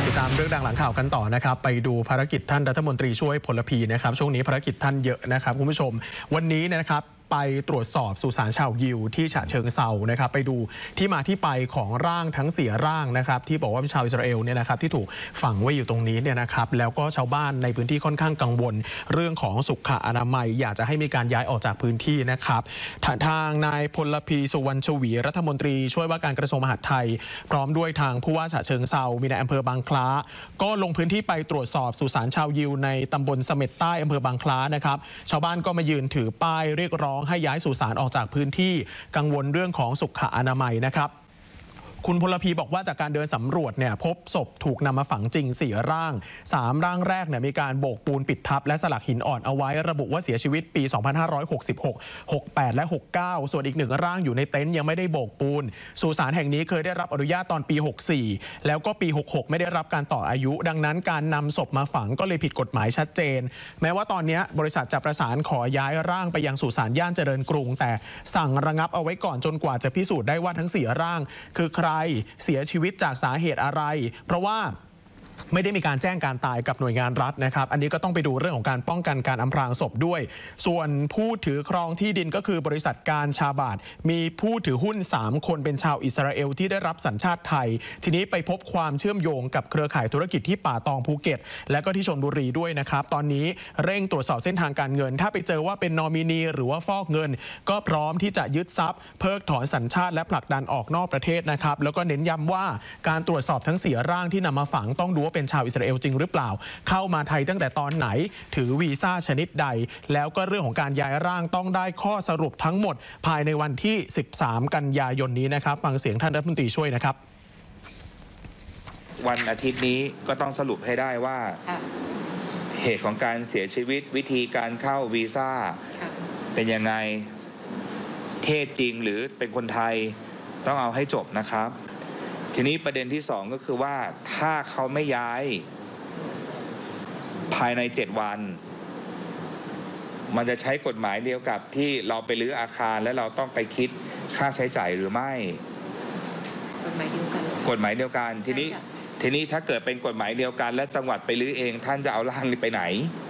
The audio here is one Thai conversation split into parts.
ติดตามเรื่องดังหลังข่าวกันต่อนะครับไปดูภารกิจท่านรัฐมนตรีช่วยพลพีนะครับช่วงนี้ภารกิจท่านเยอะนะครับคุณผู้ชมวันนี้นะครับไปตรวจสอบสุสานชาวยิวที่ฉะเชิงเซานะครับไปดูที่มาที่ไปของร่างทั้ง4ร่างนะครับที่บอกว่าเป็นชาวอิสราเอลเนี่ยนะครับที่ถูกฝังไว้อยู่ตรงนี้เนี่ยนะครับแล้วก็ชาวบ้านในพื้นที่ค่อนข้างกังวลเรื่องของสุขอนามัยอยากจะให้มีการย้ายออกจากพื้นที่นะครับทางนายพลพีสุวรรณชวีรัฐมนตรีช่วยว่าการกระทรวงมหาดไทยพร้อมด้วยทางผู้ว่าฉะเชิงเซามีในอำเภอบางคล้าก็ลงพื้นที่ไปตรวจสอบสุสานชาวยิวในตำบลเสม็ดใต้อำเภอบางคล้านะครับชาวบ้านก็มายืนถือป้ายเรียกร้องให้ย้ายสุสานออกจากพื้นที่กังวลเรื่องของสุขอนามัยนะครับคุณพลพีบอกว่าจากการเดินสำรวจเนี่ยพบศพถูกนำมาฝังจริง4ร่าง3ร่างแรกเนี่ยมีการโบกปูนปิดทับและสลักหินอ่อนเอาไว้ระบุว่าเสียชีวิตปี2566 68และ69ส่วนอีก1ร่างอยู่ในเต็นท์ยังไม่ได้โบกปูนสุสานแห่งนี้เคยได้รับอนุญาตตอนปี64แล้วก็ปี66ไม่ได้รับการต่ออายุดังนั้นการนำศพมาฝังก็เลยผิดกฎหมายชัดเจนแม้ว่าตอนนี้บริษัทจะประสานขอย้ายร่างไปยังสุสานย่านเจริญกรุงแต่สั่งระงับเอาไว้ก่อนจนกว่าจะพิสูจน์ได้ว่าทั้ง4ร่างคือใครเสียชีวิตจากสาเหตุอะไรเพราะว่าไม่ได้มีการแจ้งการตายกับหน่วยงานรัฐนะครับอันนี้ก็ต้องไปดูเรื่องของการป้องกันการอำพรางศพด้วยส่วนผู้ถือครองที่ดินก็คือบริษัทการชาบาดมีผู้ถือหุ้น3คนเป็นชาวอิสราเอลที่ได้รับสัญชาติไทยทีนี้ไปพบความเชื่อมโยงกับเครือข่ายธุรกิจที่ป่าตองภูเก็ตและก็ที่ชลบุรีด้วยนะครับตอนนี้เร่งตรวจสอบเส้นทางการเงินถ้าไปเจอว่าเป็นนอมินีหรือว่าฟอกเงินก็พร้อมที่จะยึดทรัพย์เพิกถอนสัญชาติและผลักดันออกนอกประเทศนะครับแล้วก็เน้นย้ำว่าการตรวจสอบทั้ง4ร่างที่นำมาฝังต้องดูว่าเป็นชาวอิสราเอลจริงหรือเปล่าเข้ามาไทยตั้งแต่ตอนไหนถือวีซ่าชนิดใดแล้วก็เรื่องของการย้ายร่างต้องได้ข้อสรุปทั้งหมดภายในวันที่13กันยายนนี้นะครับฟังเสียงท่านรัฐมนตรีช่วยนะครับวันอาทิตย์นี้ก็ต้องสรุปให้ได้ว่าเหตุของการเสียชีวิตวิธีการเข้าวีซ่าเป็นยังไงเทศจริงหรือเป็นคนไทยต้องเอาให้จบนะครับทีนี้ประเด็นที่2ก็คือว่าถ้าเขาไม่ย้ายภายใน7วันมันจะใช้กฎหมายเดียวกับที่เราไปรื้ออาคารและเราต้องไปคิดค่าใช้จ่ายหรือไม่กฎหมายเดียวกันทีนี้ถ้าเกิดเป็นกฎหมายเดียวกันและจังหวัดไปรื้อเองท่านจะเอาร่างนี้ไปไหน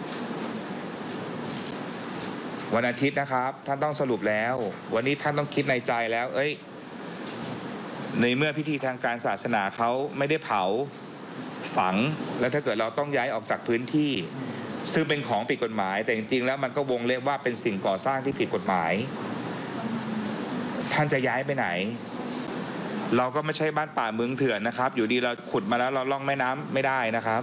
วันอาทิตย์นะครับท่านต้องสรุปแล้ววันนี้ท่านต้องคิดในใจแล้วในเมื่อพิธีทางการศาสนาเขาไม่ได้เผาฝังแล้วถ้าเกิดเราต้องย้ายออกจากพื้นที่ซึ่งเป็นของผิดกฎหมายแต่จริงๆแล้วมันก็วงเล็บว่าเป็นสิ่งก่อสร้างที่ผิดกฎหมายท่านจะย้ายไปไหนเราก็ไม่ใช่บ้านป่าเมืองเถื่อนนะครับอยู่ดีเราขุดมาแล้วเราล่องแม่น้ำไม่ได้นะครับ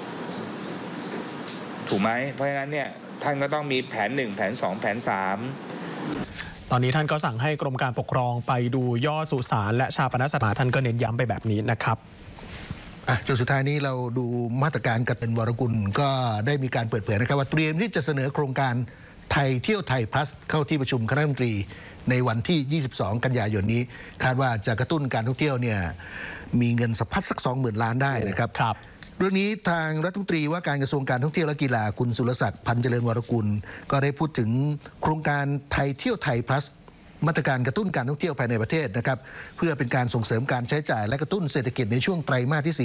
ถูกไหมเพราะฉะนั้นเนี่ยท่านก็ต้องมีแผน1แผน2แผน3 ตอนนี้ท่านก็สั่งให้กรมการปกครองไปดูย่อสุสานและชาปนสถานท่านก็เน้นย้ำไปแบบนี้นะครับจนสุดท้ายนี้เราดูมาตรการกันเป็นวรกุลก็ได้มีการเปิดเผยนะครับว่าเตรียมที่จะเสนอโครงการไทยเที่ยวไทยพลัสเข้าที่ประชุมคณะรัฐมนตรีในวันที่22กันยายนนี้คาดว่าจะกระตุ้นการท่องเที่ยวเนี่ยมีเงินสะพัดสัก 20,000 ล้านได้นะครับเรื่องนี้ทางรัฐมนตรีว่าการกระทรวงการท่องเที่ยวและกีฬาคุณสุรศักดิ์พันธ์เจริญวรกุลก็ได้พูดถึงโครงการไทยเที่ยวไทยพลัสมาตรการกระตุ้นการท่องเที่ยวภายในประเทศนะครับเพื่อเป็นการส่งเสริมการใช้จ่ายและกระตุ้นเศรษฐกิจในช่วงไตรมาสที่